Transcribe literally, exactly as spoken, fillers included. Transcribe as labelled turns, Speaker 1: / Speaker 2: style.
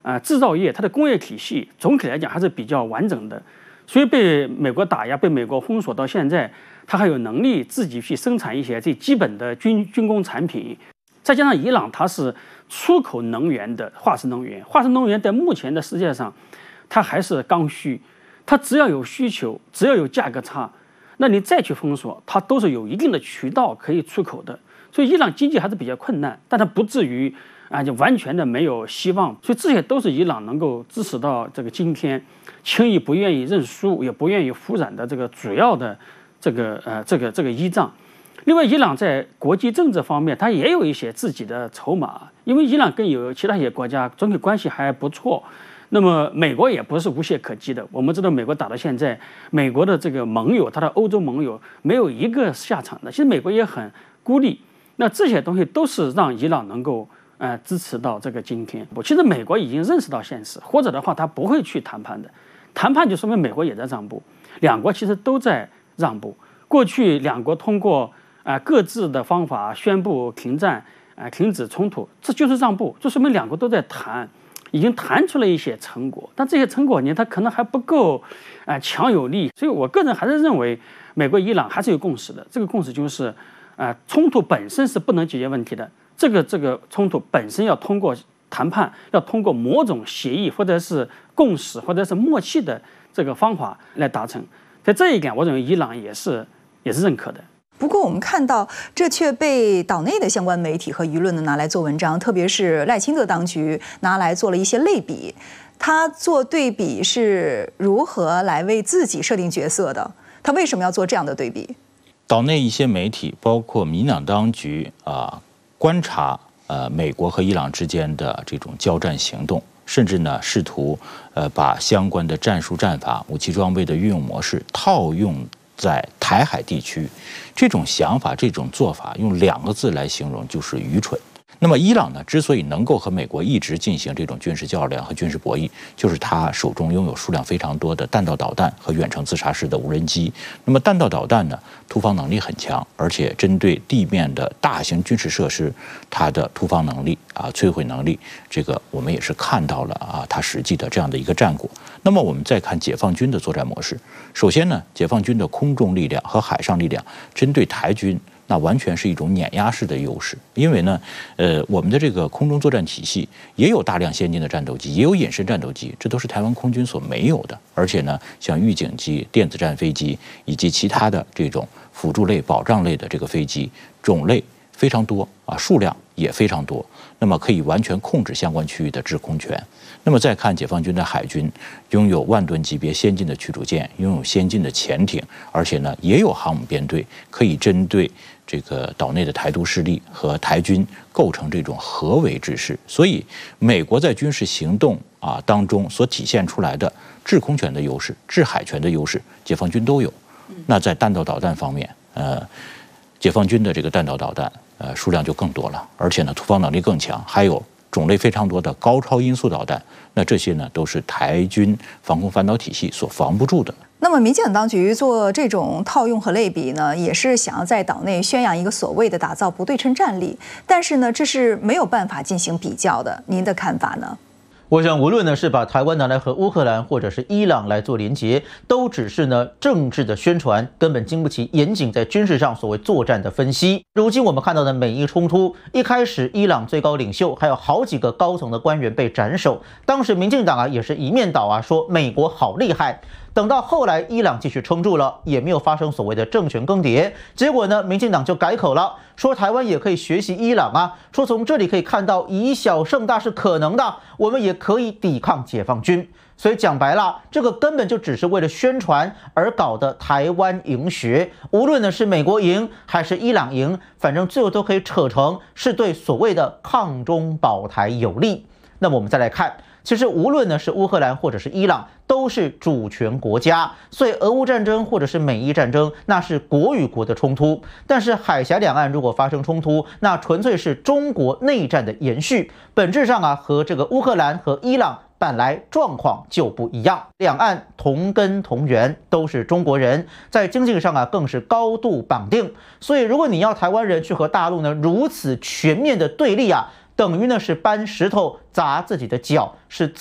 Speaker 1: 啊、呃，制造业它的工业体系总体来讲还是比较完整的，所以被美国打压、被美国封锁到现在，它还有能力自己去生产一些最基本的军军工产品。再加上伊朗它是出口能源的化石能源，化石能源在目前的世界上，它还是刚需，它只要有需求，只要有价格差，那你再去封锁，它都是有一定的渠道可以出口的。所以伊朗经济还是比较困难，但它不至于啊就完全的没有希望。所以这些都是伊朗能够支持到这个今天，轻易不愿意认输，也不愿意服软的这个主要的这个呃这个这个依仗。另外，伊朗在国际政治方面，它也有一些自己的筹码，因为伊朗跟有其他一些国家总体关系还不错。那么美国也不是无懈可击的。我们知道，美国打到现在，美国的这个盟友，它的欧洲盟友没有一个下场的。其实美国也很孤立。那这些东西都是让伊朗能够呃支持到这个今天。其实美国已经认识到现实，或者的话，他不会去谈判的。谈判就说明美国也在让步，两国其实都在让步。过去两国通过啊、呃、各自的方法宣布停战，啊、呃、停止冲突，这就是让步，这说明两国都在谈，已经谈出了一些成果。但这些成果呢，它可能还不够啊、呃、强有力。所以我个人还是认为，美国伊朗还是有共识的。这个共识就是。啊，冲突本身是不能解决问题的。这个这个冲突本身要通过谈判，要通过某种协议或者是共识或者是默契的这个方法来达成。在这一点，我认为伊朗也是也是认可的。
Speaker 2: 不过，我们看到这却被岛内的相关媒体和舆论呢拿来做文章，特别是赖清德当局拿来做了一些类比。他做对比是如何来为自己设定角色的？他为什么要做这样的对比？
Speaker 3: 岛内一些媒体，包括民进党当局啊，观察呃美国和伊朗之间的这种交战行动，甚至呢试图呃把相关的战术战法、武器装备的运用模式套用在台海地区。这种想法、这种做法，用两个字来形容，就是愚蠢。那么伊朗呢，之所以能够和美国一直进行这种军事较量和军事博弈，就是它手中拥有数量非常多的弹道导弹和远程自杀式的无人机。那么弹道导弹呢，突防能力很强，而且针对地面的大型军事设施，它的突防能力啊、摧毁能力，这个我们也是看到了啊，它实际的这样的一个战果。那么我们再看解放军的作战模式，首先呢，解放军的空中力量和海上力量针对台军。那完全是一种碾压式的优势，因为呢，呃，我们的这个空中作战体系也有大量先进的战斗机，也有隐身战斗机，这都是台湾空军所没有的。而且呢，像预警机、电子战飞机以及其他的这种辅助类、保障类的这个飞机种类非常多啊，数量也非常多，那么可以完全控制相关区域的制空权。那么再看解放军的海军，拥有万吨级别先进的驱逐舰，拥有先进的潜艇，而且呢也有航母编队，可以针对这个岛内的台独势力和台军构成这种合围之势。所以美国在军事行动啊当中所体现出来的制空权的优势、制海权的优势，解放军都有。那在弹道导弹方面，呃，解放军的这个弹道导弹呃数量就更多了，而且呢突防能力更强，还有种类非常多的高超音速导弹，那这些呢都是台军防空反导体系所防不住的。
Speaker 2: 那么，民进党当局做这种套用和类比呢，也是想要在岛内宣扬一个所谓的打造不对称战力，但是呢，这是没有办法进行比较的。您的看法呢？
Speaker 4: 我想，无论呢是把台湾拿来和乌克兰或者是伊朗来做连结，都只是呢政治的宣传，根本经不起严谨在军事上所谓作战的分析。如今我们看到的美伊冲突，一开始伊朗最高领袖还有好几个高层的官员被斩首，当时民进党啊也是一面倒啊说美国好厉害。等到后来，伊朗继续撑住了，也没有发生所谓的政权更迭。结果呢，民进党就改口了，说台湾也可以学习伊朗啊，说从这里可以看到以小胜大是可能的，我们也可以抵抗解放军。所以讲白了，这个根本就只是为了宣传而搞的台湾赢学。无论呢是美国赢还是伊朗赢，反正最后都可以扯成是对所谓的抗中保台有利。那么我们再来看。其实无论呢是乌克兰或者是伊朗，都是主权国家，所以俄乌战争或者是美伊战争，那是国与国的冲突。但是海峡两岸如果发生冲突，那纯粹是中国内战的延续，本质上啊和这个乌克兰和伊朗本来状况就不一样。两岸同根同源，都是中国人，在经济上啊更是高度绑定。所以如果你要台湾人去和大陆呢如此全面的对立啊， 等于呢是搬石头砸自己的脚，是